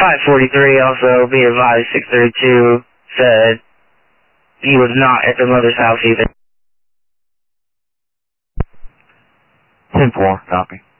543, also be advised, 632 said he was not at the mother's house either. 10-4, copy.